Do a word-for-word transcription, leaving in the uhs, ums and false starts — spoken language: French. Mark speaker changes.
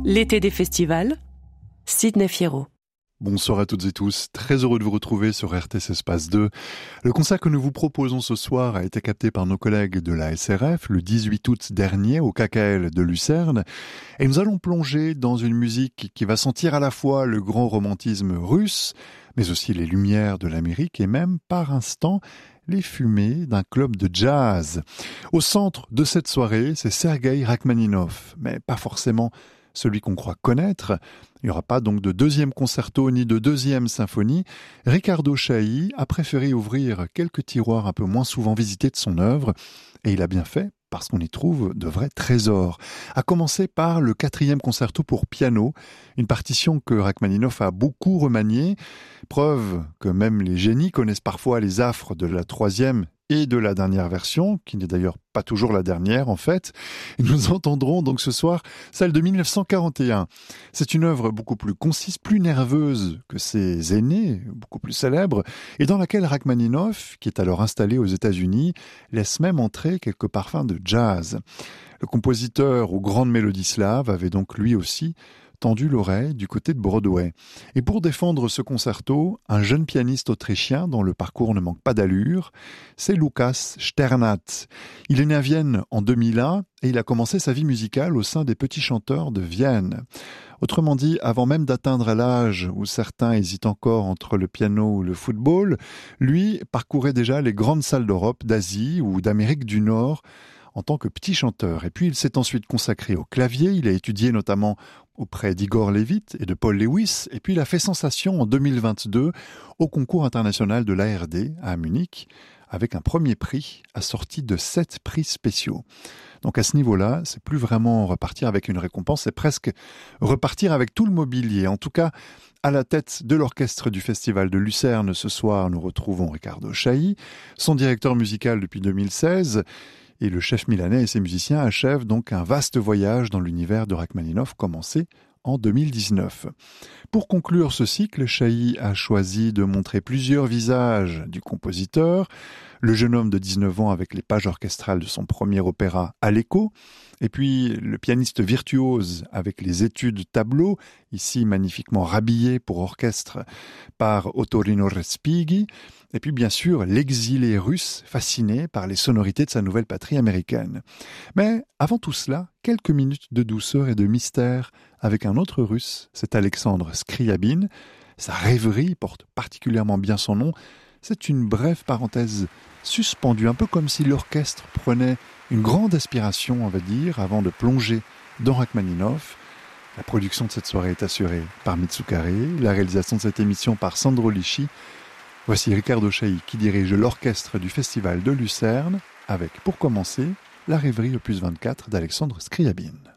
Speaker 1: L'été des festivals, Sidney Fierro.
Speaker 2: Bonsoir à toutes et tous, très heureux de vous retrouver sur R T C Espace deux. Le concert que nous vous proposons ce soir a été capté par nos collègues de la S R F le dix-huit août dernier au K K L de Lucerne. Et nous allons plonger dans une musique qui va sentir à la fois le grand romantisme russe, mais aussi les lumières de l'Amérique et même, par instant, les fumées d'un club de jazz. Au centre de cette soirée, c'est Sergueï Rachmaninov, mais pas forcément celui qu'on croit connaître. Il n'y aura pas donc de deuxième concerto ni de deuxième symphonie. Riccardo Chailly a préféré ouvrir quelques tiroirs un peu moins souvent visités de son œuvre, et il a bien fait parce qu'on y trouve de vrais trésors. À commencer par le quatrième concerto pour piano, une partition que Rachmaninov a beaucoup remaniée, preuve que même les génies connaissent parfois les affres de la troisième et de la dernière version, qui n'est d'ailleurs pas toujours la dernière en fait. Et nous entendrons donc ce soir celle de mille neuf cent quarante et un. C'est une œuvre beaucoup plus concise, plus nerveuse que ses aînés, beaucoup plus célèbres, et dans laquelle Rachmaninov, qui est alors installé aux États-Unis, laisse même entrer quelques parfums de jazz. Le compositeur aux grandes mélodies slaves avait donc lui aussi tendu l'oreille du côté de Broadway. Et pour défendre ce concerto, un jeune pianiste autrichien dont le parcours ne manque pas d'allure, c'est Lukas Sternat. Il est né à Vienne en deux mille un et il a commencé sa vie musicale au sein des Petits Chanteurs de Vienne. Autrement dit, avant même d'atteindre l'âge où certains hésitent encore entre le piano ou le football, lui parcourait déjà les grandes salles d'Europe, d'Asie ou d'Amérique du Nord en tant que petit chanteur. Et puis il s'est ensuite consacré au clavier, il a étudié notamment auprès d'Igor Levit et de Paul Lewis, et puis il a fait sensation en deux mille vingt-deux au concours international de l'A R D à Munich, avec un premier prix assorti de sept prix spéciaux. Donc à ce niveau-là, c'est plus vraiment repartir avec une récompense, c'est presque repartir avec tout le mobilier. En tout cas, à la tête de l'orchestre du Festival de Lucerne ce soir, nous retrouvons Riccardo Chailly, son directeur musical depuis deux mille seize, et le chef milanais et ses musiciens achèvent donc un vaste voyage dans l'univers de Rachmaninov commencé en deux mille dix-neuf. Pour conclure ce cycle, Chailly a choisi de montrer plusieurs visages du compositeur. Le jeune homme de dix-neuf ans avec les pages orchestrales de son premier opéra Aleko, et puis le pianiste virtuose avec les études tableaux, ici magnifiquement rhabillé pour orchestre par Ottorino Respighi, et puis bien sûr l'exilé russe fasciné par les sonorités de sa nouvelle patrie américaine. Mais avant tout cela, quelques minutes de douceur et de mystère avec un autre russe, c'est Alexandre Scriabine. Sa rêverie porte particulièrement bien son nom. C'est une brève parenthèse suspendue, un peu comme si l'orchestre prenait une grande aspiration, on va dire, avant de plonger dans Rachmaninov. La production de cette soirée est assurée par Mitsukare, la réalisation de cette émission par Sandro Lisci. Voici Riccardo Chailly qui dirige l'orchestre du Festival de Lucerne avec, pour commencer, la rêverie opus vingt-quatre d'Alexandre Scriabine.